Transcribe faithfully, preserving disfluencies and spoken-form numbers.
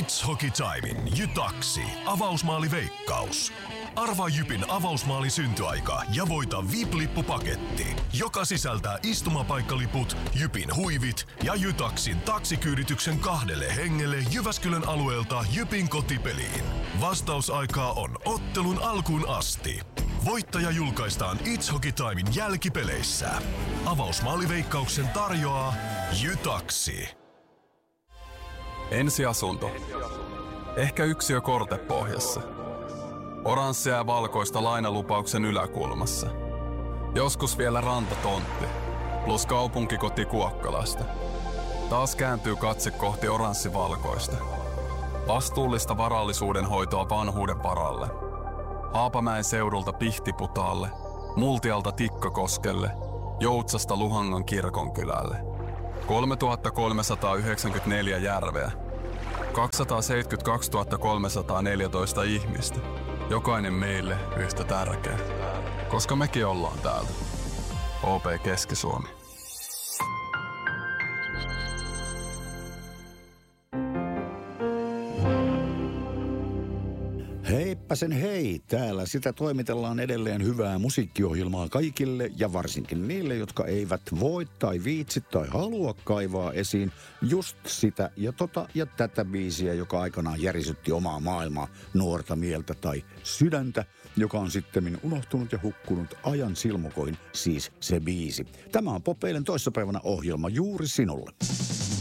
It's Hockey Timein Jytaksi avausmaaliveikkaus. Arvaa Jypin avausmaalin syntyaika ja voita V I P-lippupaketti, joka sisältää istumapaikkaliput, Jypin huivit ja Jytaksin taksikyydityksen kahdelle hengelle Jyväskylän alueelta Jypin kotipeliin. Vastausaikaa on ottelun alkuun asti. Voittaja julkaistaan It's Hockey Timein jälkipeleissä. Avausmaaliveikkauksen tarjoaa Jytaksi. Ensiasunto. Ehkä yksiö kortepohjassa. Oranssia ja valkoista lainalupauksen yläkulmassa. Joskus vielä rantatontti, plus kaupunkikoti Kuokkalasta. Taas kääntyy katse kohti oranssi-valkoista. Vastuullista varallisuuden hoitoa vanhuuden varalle. Haapamäen seudulta Pihtiputaalle, Multialta Tikkakoskelle, Joutsasta Luhangan kirkonkylälle. kolmetuhattakolmesataayhdeksänkymmentäneljä järveä. kaksisataaseitsemänkymmentäkaksituhatta kolmesataaneljätoista ihmistä. Jokainen meille yhtä tärkeä. Koska mekin ollaan täältä. O P Keski-Suomi. Heippäsen hei! Täällä sitä toimitellaan edelleen hyvää musiikkiohjelmaa kaikille ja varsinkin niille, jotka eivät voi tai viitsi tai halua kaivaa esiin just sitä ja tota ja tätä biisiä, joka aikanaan järisytti omaa maailmaa, nuorta mieltä tai sydäntä, joka on sittemmin unohtunut ja hukkunut ajan silmukoin, siis se biisi. Tämä on Pop Eilen toissapäivänä ohjelma juuri sinulle.